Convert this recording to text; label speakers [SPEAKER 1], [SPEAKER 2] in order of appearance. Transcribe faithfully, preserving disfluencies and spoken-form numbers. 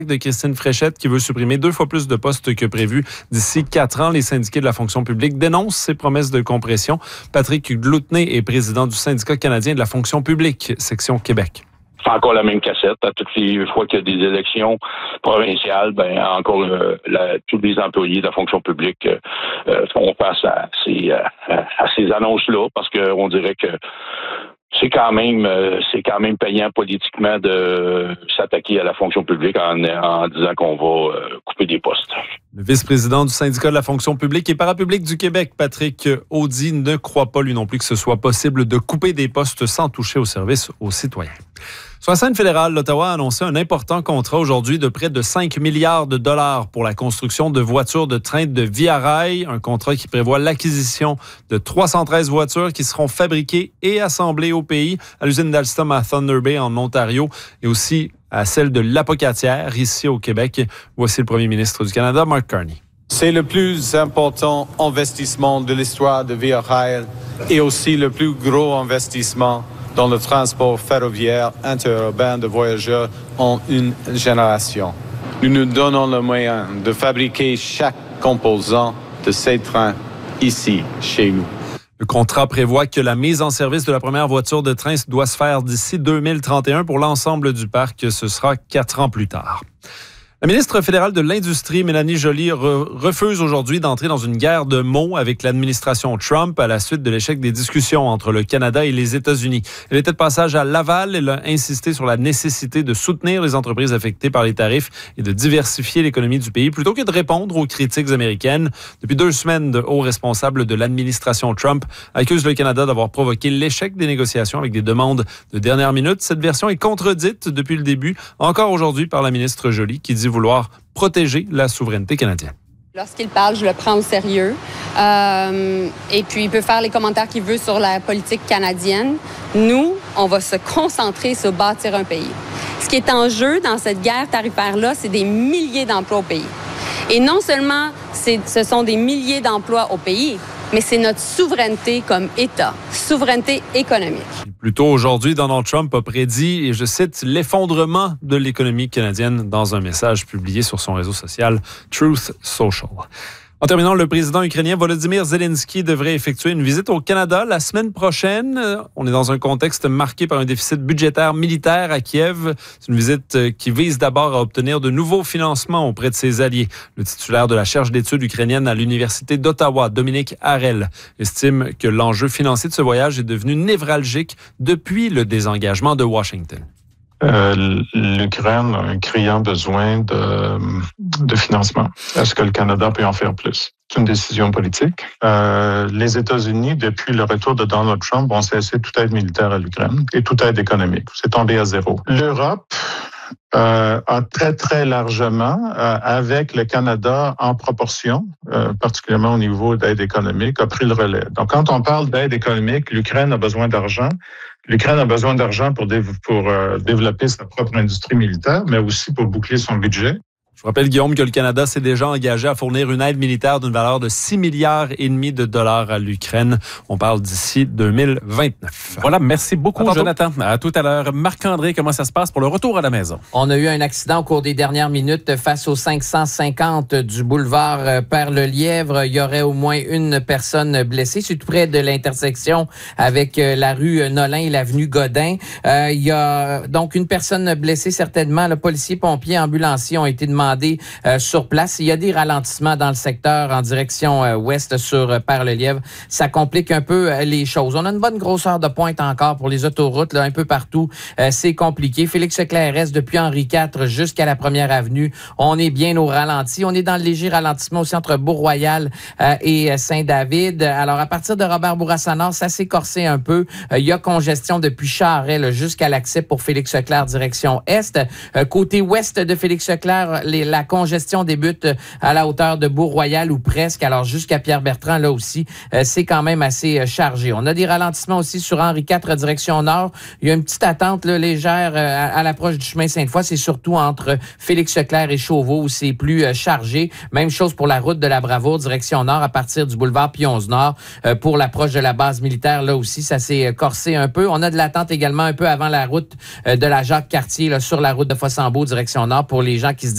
[SPEAKER 1] de Christine Fréchette qui veut supprimer deux fois plus de postes que prévu d'ici quatre ans. Les syndiqués de la fonction publique dénoncent ces promesses de compression. Patrick Gloutenay est président du syndicat canadien de la fonction publique, section Québec.
[SPEAKER 2] C'est encore la même cassette. À toutes les fois qu'il y a des élections provinciales, ben encore euh, la, tous les employés de la fonction publique euh, font face à ces, à, à ces annonces-là parce qu'on dirait que c'est quand même euh, c'est quand même payant politiquement de s'attaquer à la fonction publique en, en disant qu'on va euh, couper des postes.
[SPEAKER 1] Le vice-président du syndicat de la fonction publique et parapublique du Québec, Patrick Audy, ne croit pas lui non plus que ce soit possible de couper des postes sans toucher au service aux citoyens. Sur la scène fédérale, l'Ottawa a annoncé un important contrat aujourd'hui de près de cinq milliards de dollars pour la construction de voitures de train de Via Rail, un contrat qui prévoit l'acquisition de trois cent treize voitures qui seront fabriquées et assemblées au pays, à l'usine d'Alstom à Thunder Bay en Ontario et aussi à celle de l'Apocatière ici au Québec. Voici le premier ministre du Canada, Mark Carney.
[SPEAKER 3] C'est le plus important investissement de l'histoire de Via Rail et aussi le plus gros investissement dans le transport ferroviaire interurbain de voyageurs en une génération. Nous nous donnons le moyen de fabriquer chaque composant de ces trains ici, chez nous.
[SPEAKER 1] Le contrat prévoit que la mise en service de la première voiture de train doit se faire d'ici deux mille trente et un. Pour l'ensemble du parc, ce sera quatre ans plus tard. La ministre fédérale de l'Industrie, Mélanie Joly, re- refuse aujourd'hui d'entrer dans une guerre de mots avec l'administration Trump à la suite de l'échec des discussions entre le Canada et les États-Unis. Elle était de passage à Laval. Elle a insisté sur la nécessité de soutenir les entreprises affectées par les tarifs et de diversifier l'économie du pays plutôt que de répondre aux critiques américaines. Depuis deux semaines, de hauts responsables de l'administration Trump accusent le Canada d'avoir provoqué l'échec des négociations avec des demandes de dernière minute. Cette version est contredite depuis le début, encore aujourd'hui par la ministre Joly, qui dit vouloir protéger la souveraineté canadienne.
[SPEAKER 4] Lorsqu'il parle, je le prends au sérieux. Euh, et puis, il peut faire les commentaires qu'il veut sur la politique canadienne. Nous, on va se concentrer sur bâtir un pays. Ce qui est en jeu dans cette guerre tarifaire-là, c'est des milliers d'emplois au pays. Et non seulement c'est, ce sont des milliers d'emplois au pays, mais c'est notre souveraineté comme État, souveraineté économique.
[SPEAKER 1] Plus tôt aujourd'hui, Donald Trump a prédit, et je cite, l'effondrement de l'économie canadienne dans un message publié sur son réseau social Truth Social. En terminant, le président ukrainien Volodymyr Zelensky devrait effectuer une visite au Canada la semaine prochaine. On est dans un contexte marqué par un déficit budgétaire militaire à Kiev. C'est une visite qui vise d'abord à obtenir de nouveaux financements auprès de ses alliés. Le titulaire de la chaire d'études ukrainienne à l'Université d'Ottawa, Dominique Harel, estime que l'enjeu financier de ce voyage est devenu névralgique depuis le désengagement de Washington.
[SPEAKER 5] Euh, L'Ukraine a un criant besoin de, de financement. Est-ce que le Canada peut en faire plus? C'est une décision politique. Euh, les États-Unis, depuis le retour de Donald Trump, ont cessé toute aide militaire à l'Ukraine et toute aide économique. C'est tombé à zéro. L'Europe euh, a très, très largement, euh, avec le Canada en proportion, euh, particulièrement au niveau d'aide économique, a pris le relais. Donc, quand on parle d'aide économique, l'Ukraine a besoin d'argent. L'Ukraine a besoin d'argent pour, dé- pour euh, développer sa propre industrie militaire, mais aussi pour boucler son budget.
[SPEAKER 1] Je rappelle, Guillaume, que le Canada s'est déjà engagé à fournir une aide militaire d'une valeur de six milliards et demi de dollars à l'Ukraine. On parle d'ici deux mille vingt-neuf.
[SPEAKER 6] Voilà, merci beaucoup,
[SPEAKER 1] à
[SPEAKER 6] Jonathan. À tout à l'heure. Marc-André, comment ça se passe pour le retour à la maison?
[SPEAKER 7] On a eu un accident au cours des dernières minutes face au cinq cent cinquante du boulevard Père-le-Lièvre. Il y aurait au moins une personne blessée. C'est tout près de l'intersection avec la rue Nolin et l'avenue Godin. Euh, il y a donc une personne blessée, certainement. Le policier, pompier, ambulancier ont été demandés Euh, sur place. Il y a des ralentissements dans le secteur en direction euh, ouest sur euh, Père-le-Lièvre. Ça complique un peu euh, les choses. On a une bonne grosseur de pointe encore pour les autoroutes, là, un peu partout. Euh, c'est compliqué. Félix-Leclerc reste depuis Henri quatre jusqu'à la Première Avenue. On est bien au ralenti. On est dans le léger ralentissement aussi entre Beau-Royal euh, et Saint-David. Alors, à partir de Robert-Bourassa-Nord, ça s'est corsé un peu. Euh, il y a congestion depuis Charest là, jusqu'à l'accès pour Félix-Leclerc direction est. Euh, côté ouest de Félix-Leclerc, les la congestion débute à la hauteur de Beau-Royal ou presque. Alors, jusqu'à Pierre-Bertrand, là aussi, euh, c'est quand même assez euh, chargé. On a des ralentissements aussi sur Henri quatre, direction nord. Il y a une petite attente là, légère euh, à, à l'approche du chemin Sainte-Foy. C'est surtout entre Félix-Leclerc et Chauveau où c'est plus euh, chargé. Même chose pour la route de la Bravoure, direction nord, à partir du boulevard Pionze-Nord. Euh, pour l'approche de la base militaire, là aussi, ça s'est euh, corsé un peu. On a de l'attente également un peu avant la route euh, de la Jacques-Cartier, là, sur la route de Fossambeau, direction nord, pour les gens qui se